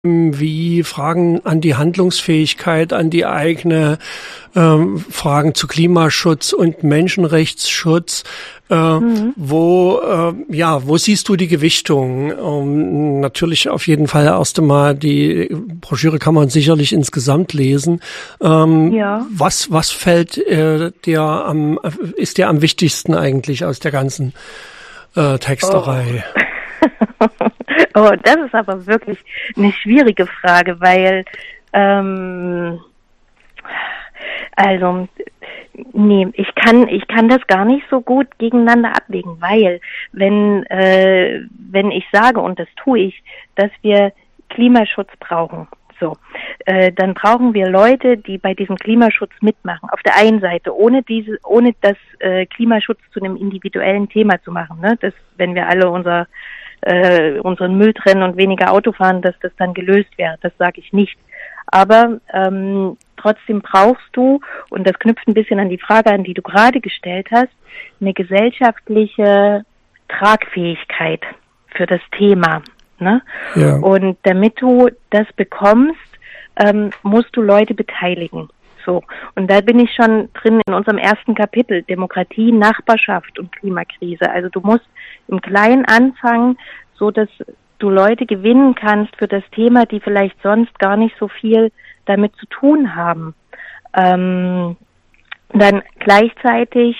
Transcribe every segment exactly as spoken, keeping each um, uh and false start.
wie Fragen an die Handlungsfähigkeit, an die eigene, ähm, Fragen zu Klimaschutz und Menschenrechtsschutz. Äh, mhm. Wo, äh, ja, wo siehst du die Gewichtung? Ähm, natürlich auf jeden Fall erst einmal, die Broschüre kann man sicherlich insgesamt lesen. Ähm, ja. Was, was fällt äh, dir am, ist dir am wichtigsten eigentlich aus der ganzen äh, Texterei? Oh. Oh, das ist aber wirklich eine schwierige Frage, weil, ähm, also, nee, ich kann, ich kann das gar nicht so gut gegeneinander abwägen, weil, wenn, äh, wenn ich sage, und das tue ich, dass wir Klimaschutz brauchen, so, äh, dann brauchen wir Leute, die bei diesem Klimaschutz mitmachen. Auf der einen Seite, ohne diese, ohne das äh, Klimaschutz zu einem individuellen Thema zu machen, ne, das, wenn wir alle unser Äh, unseren Müll trennen und weniger Auto fahren, dass das dann gelöst wäre. Das sage ich nicht. Aber ähm, trotzdem brauchst du, und das knüpft ein bisschen an die Frage an, die du gerade gestellt hast, eine gesellschaftliche Tragfähigkeit für das Thema. Ne? Ja. Und damit du das bekommst, ähm, musst du Leute beteiligen. So. Und da bin ich schon drin in unserem ersten Kapitel, Demokratie, Nachbarschaft und Klimakrise. Also du musst im Kleinen anfangen, so dass du Leute gewinnen kannst für das Thema, die vielleicht sonst gar nicht so viel damit zu tun haben. Ähm, dann gleichzeitig,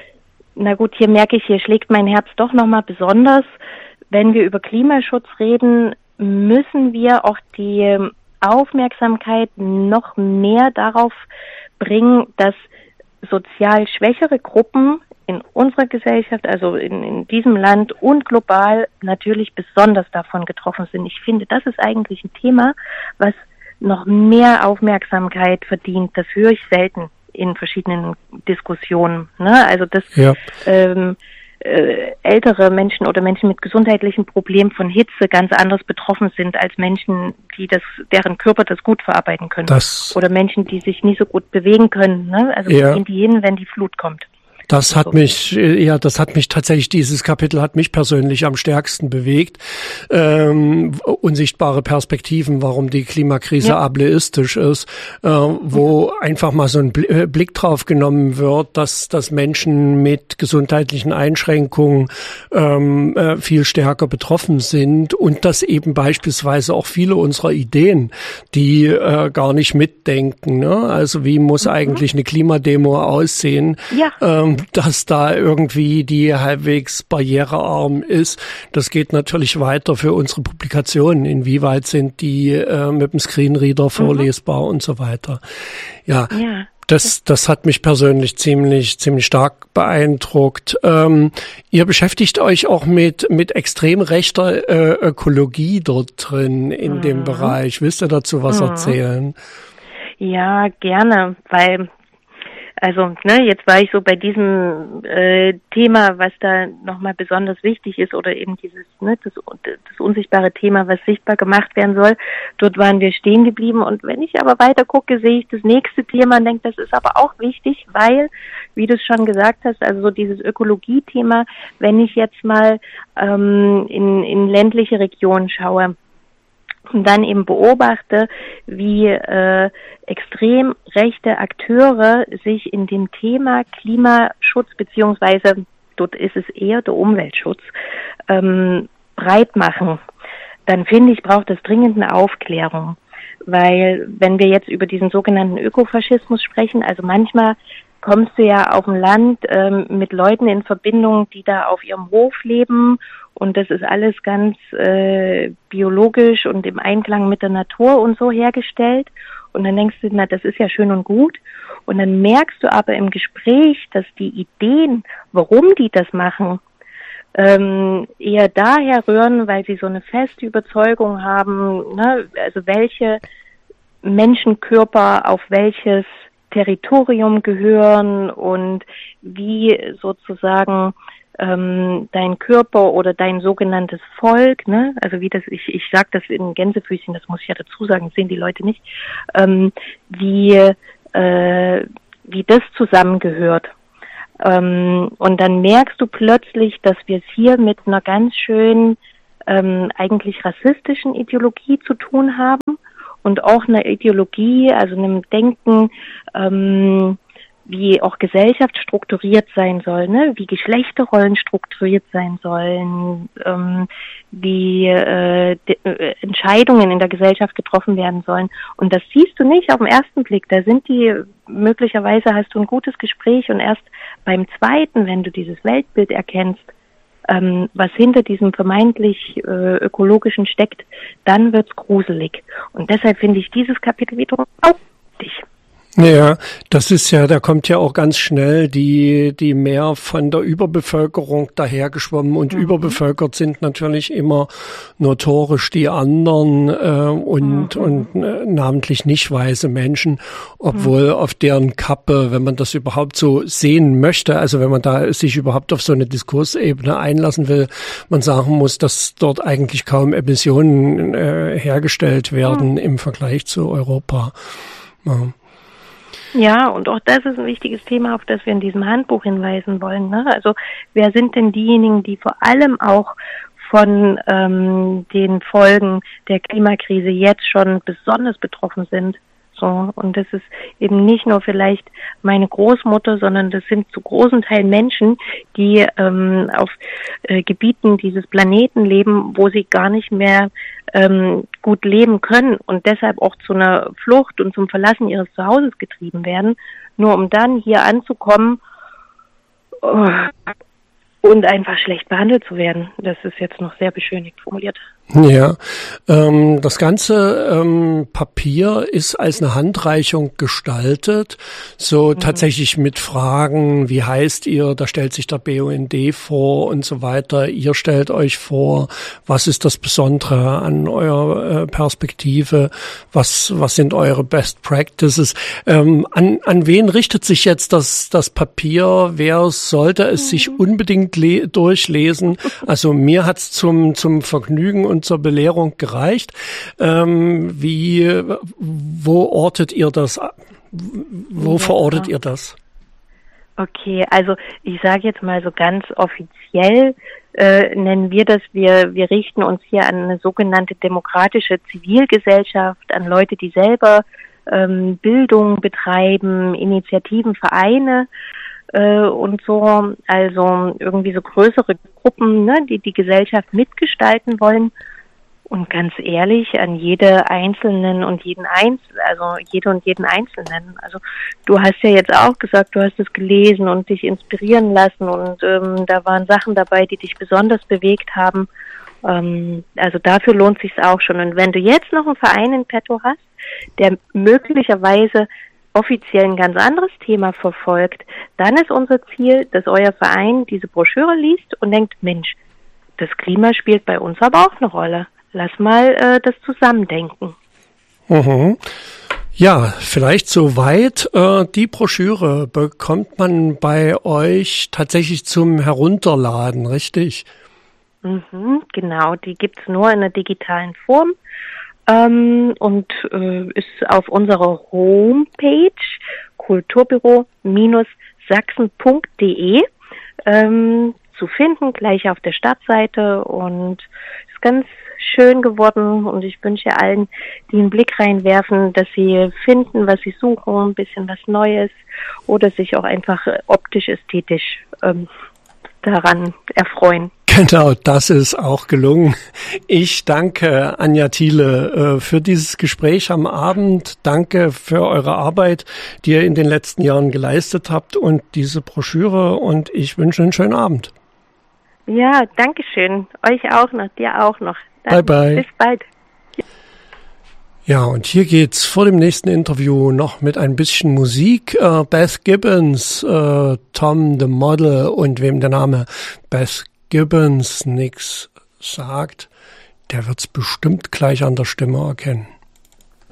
na gut, hier merke ich, hier schlägt mein Herz doch nochmal besonders. Wenn wir über Klimaschutz reden, müssen wir auch die Aufmerksamkeit noch mehr darauf bringen, dass sozial schwächere Gruppen in unserer Gesellschaft, also in, in diesem Land und global natürlich besonders davon getroffen sind. Ich finde, das ist eigentlich ein Thema, was noch mehr Aufmerksamkeit verdient. Das höre ich selten in verschiedenen Diskussionen. Ne? Also dass ja. ähm, äh, ältere Menschen oder Menschen mit gesundheitlichen Problemen von Hitze ganz anders betroffen sind als Menschen, die das, deren Körper das gut verarbeiten können. Das, oder Menschen, die sich nicht so gut bewegen können. Ne? Also ja. wo gehen die hin, wenn die Flut kommt? Das hat mich, ja, das hat mich tatsächlich, dieses Kapitel hat mich persönlich am stärksten bewegt. Ähm, unsichtbare Perspektiven, warum die Klimakrise ja. ableistisch ist, äh, wo ja. einfach mal so ein Blick drauf genommen wird, dass, dass Menschen mit gesundheitlichen Einschränkungen ähm, äh, viel stärker betroffen sind und dass eben beispielsweise auch viele unserer Ideen, die äh, gar nicht mitdenken, ne? Also wie muss mhm. eigentlich eine Klimademo aussehen? Ja. Ähm, dass da irgendwie die halbwegs barrierearm ist. Das geht natürlich weiter für unsere Publikationen. Inwieweit sind die äh, mit dem Screenreader vorlesbar mhm. und so weiter. Ja, ja. Das, das hat mich persönlich ziemlich, ziemlich stark beeindruckt. Ähm, ihr beschäftigt euch auch mit, mit extrem rechter äh, Ökologie dort drin in mhm. dem Bereich. Willst du dazu was mhm. erzählen? Ja, gerne, weil Also, ne, jetzt war ich so bei diesem äh, Thema, was da nochmal besonders wichtig ist, oder eben dieses, ne, das, das unsichtbare Thema, was sichtbar gemacht werden soll. Dort waren wir stehen geblieben. Und wenn ich aber weiter gucke, sehe ich das nächste Thema und denke, das ist aber auch wichtig, weil, wie du es schon gesagt hast, also so dieses Ökologie-Thema, wenn ich jetzt mal ähm, in, in ländliche Regionen schaue, und dann eben beobachte, wie äh, extrem rechte Akteure sich in dem Thema Klimaschutz, beziehungsweise dort ist es eher der Umweltschutz, ähm, breit machen, dann finde ich, braucht es dringend eine Aufklärung. Weil wenn wir jetzt über diesen sogenannten Ökofaschismus sprechen, also manchmal kommst du ja auf dem Land ähm, mit Leuten in Verbindung, die da auf ihrem Hof leben, und das ist alles ganz äh, biologisch und im Einklang mit der Natur und so hergestellt. Und dann denkst du, na, das ist ja schön und gut. Und dann merkst du aber im Gespräch, dass die Ideen, warum die das machen, ähm, eher daher rühren, weil sie so eine feste Überzeugung haben, ne, also welche Menschenkörper auf welches Territorium gehören und wie sozusagen ähm, dein Körper oder dein sogenanntes Volk, ne, also wie das, ich ich sag das in Gänsefüßchen, das muss ich ja dazu sagen, das sehen die Leute nicht, ähm, wie äh, wie das zusammengehört. Ähm, und dann merkst du plötzlich, dass wir es hier mit einer ganz schönen ähm, eigentlich rassistischen Ideologie zu tun haben und auch einer Ideologie, also einem Denken, ähm, wie auch Gesellschaft strukturiert sein soll, ne? Wie Geschlechterrollen strukturiert sein sollen, ähm, wie äh, de, äh, Entscheidungen in der Gesellschaft getroffen werden sollen. Und das siehst du nicht auf den ersten Blick. Da sind die, möglicherweise hast du ein gutes Gespräch und erst beim zweiten, wenn du dieses Weltbild erkennst, ähm, was hinter diesem vermeintlich äh, ökologischen steckt, dann wird's gruselig. Und deshalb finde ich dieses Kapitel wiederum auch wichtig. Ja, das ist ja, da kommt ja auch ganz schnell die die mehr von der Überbevölkerung dahergeschwommen und mhm. überbevölkert sind natürlich immer notorisch die anderen äh, und mhm. und äh, namentlich nicht weiße Menschen, obwohl mhm. auf deren Kappe, wenn man das überhaupt so sehen möchte, also wenn man da sich überhaupt auf so eine Diskursebene einlassen will, man sagen muss, dass dort eigentlich kaum Emissionen äh, hergestellt werden mhm. im Vergleich zu Europa. Ja. Ja, und auch das ist ein wichtiges Thema, auf das wir in diesem Handbuch hinweisen wollen. Ne? Also wer sind denn diejenigen, die vor allem auch von ähm, den Folgen der Klimakrise jetzt schon besonders betroffen sind? So, und das ist eben nicht nur vielleicht meine Großmutter, sondern das sind zu großen Teilen Menschen, die ähm, auf äh, Gebieten dieses Planeten leben, wo sie gar nicht mehr ähm, gut leben können und deshalb auch zu einer Flucht und zum Verlassen ihres Zuhauses getrieben werden, nur um dann hier anzukommen oh, und einfach schlecht behandelt zu werden. Das ist jetzt noch sehr beschönigt formuliert. Ja, ähm, das ganze ähm, Papier ist als eine Handreichung gestaltet, so mhm. tatsächlich mit Fragen, wie heißt ihr, da stellt sich der B U N D vor und so weiter, ihr stellt euch vor, was ist das Besondere an eurer äh, Perspektive, was was sind eure Best Practices, ähm, an an wen richtet sich jetzt das das Papier, wer sollte es mhm. sich unbedingt le- durchlesen, also mir hat's zum zum Vergnügen und zur Belehrung gereicht. Ähm, wie, wo ortet ihr das? Wo ja, verortet ihr das? Okay, also ich sage jetzt mal so ganz offiziell, äh, nennen wir das, wir, wir richten uns hier an eine sogenannte demokratische Zivilgesellschaft, an Leute, die selber ähm, Bildung betreiben, Initiativen, Vereine, und so, also irgendwie so größere Gruppen, ne, die die Gesellschaft mitgestalten wollen. Und ganz ehrlich, an jede Einzelnen und jeden Einzelnen, also jede und jeden Einzelnen. Also du hast ja jetzt auch gesagt, du hast es gelesen und dich inspirieren lassen und ähm, da waren Sachen dabei, die dich besonders bewegt haben. Ähm, also dafür lohnt sich's auch schon. Und wenn du jetzt noch einen Verein in petto hast, der möglicherweise offiziell ein ganz anderes Thema verfolgt, dann ist unser Ziel, dass euer Verein diese Broschüre liest und denkt, Mensch, das Klima spielt bei uns aber auch eine Rolle. Lass mal äh, das zusammendenken. Mhm. Ja, vielleicht soweit. Äh, die Broschüre bekommt man bei euch tatsächlich zum Herunterladen, richtig? Mhm, genau, die gibt's nur in der digitalen Form. Ähm, und äh, ist auf unserer Homepage kulturbüro Sachsen punkt de ähm, zu finden, gleich auf der Startseite und ist ganz schön geworden und ich wünsche allen, die einen Blick reinwerfen, dass sie finden, was sie suchen, ein bisschen was Neues oder sich auch einfach optisch, ästhetisch ähm, daran erfreuen. Genau, das ist auch gelungen. Ich danke Anja Thiele äh, für dieses Gespräch am Abend. Danke für eure Arbeit, die ihr in den letzten Jahren geleistet habt und diese Broschüre und ich wünsche einen schönen Abend. Ja, danke schön. Euch auch noch, dir auch noch. Dann bye bye. Bis bald. Ja, und hier geht's vor dem nächsten Interview noch mit ein bisschen Musik. Äh, Beth Gibbons, äh, Tom the Model und wem der Name Beth Gibbons nix sagt, der wird's bestimmt gleich an der Stimme erkennen.